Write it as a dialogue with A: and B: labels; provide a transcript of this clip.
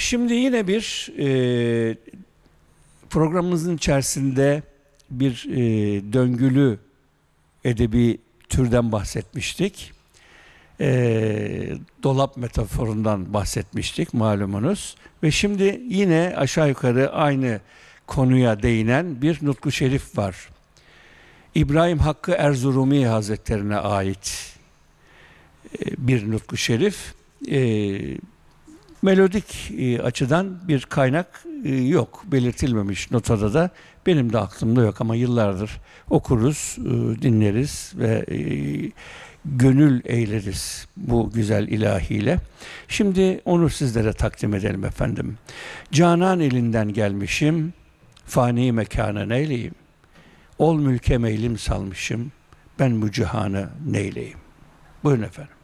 A: Şimdi yine bir programımızın içerisinde bir döngülü edebi türden bahsetmiştik. Dolap metaforundan bahsetmiştik malumunuz. Ve şimdi yine aşağı yukarı aynı konuya değinen bir nutku şerif var. İbrahim Hakkı Erzurumi Hazretlerine ait bir nutku şerif. Melodik açıdan bir kaynak yok, belirtilmemiş notada da. Benim de aklımda yok ama yıllardır okuruz, dinleriz ve gönül eğleriz bu güzel ilahiyle. Şimdi onu sizlere takdim edelim efendim. Canan elinden gelmişim, fani mekâna neyleyim? Ol mülke meylim salmışım, ben bu cihanı neyleyim? Buyurun efendim.